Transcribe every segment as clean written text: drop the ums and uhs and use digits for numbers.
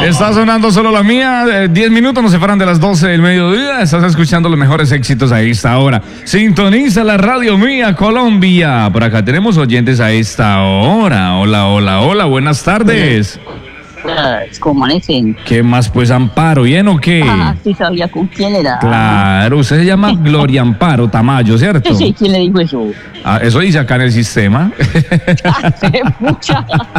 Está sonando solo la mía. 10 minutos nos separan de las 12 del mediodía. Estás escuchando los mejores éxitos a esta hora. Sintoniza la radio mía, Colombia. Por acá tenemos oyentes a esta hora. Hola, hola, hola. Buenas tardes. ¿Cómo amanecen? ¿Qué más, pues, Amparo? ¿Bien o qué? Sí sabía con quién era. Claro, usted se llama Gloria Amparo Tamayo, ¿cierto? Sí, ¿quién le dijo eso? Eso dice acá en el sistema. Mucha.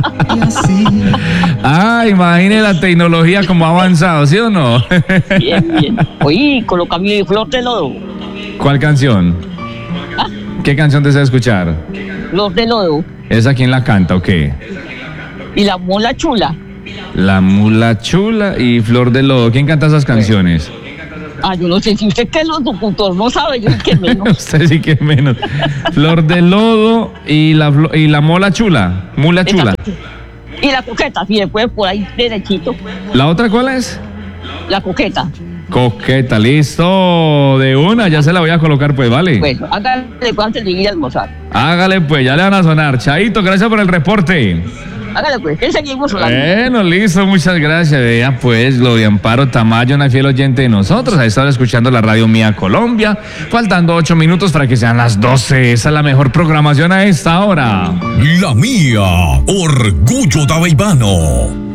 Imagine la tecnología como ha avanzado, ¿sí o no? Bien. Oye, colócame Flor de Lodo. ¿Cuál canción? ¿Qué canción desea escuchar? Flor de Lodo. ¿Esa quién la canta o qué? Y la Mula Chula. La Mula Chula y Flor de Lodo. ¿Quién canta esas canciones? Yo no sé si usted que es locutor no sabe, yo que menos. Usted sí que menos. Flor de Lodo y la Mola Chula. Mula Chula. Y la Coqueta, si después por ahí derechito. ¿La otra cuál es? La Coqueta. Coqueta, listo. De una, ya se la voy a colocar, pues, ¿vale? Bueno, hágale antes de ir a almorzar. Hágale, pues, ya le van a sonar. Chaito, gracias por el reporte. Hágale, pues, que seguimos hablando. Bueno, listo, muchas gracias. Vea, pues, Gloria Amparo Tamayo, una fiel oyente de nosotros. Ha estado escuchando la radio mía Colombia. Faltando 8 minutos para que sean las 12. Esa es la mejor programación a esta hora. La mía, Orgullo Tabaibano.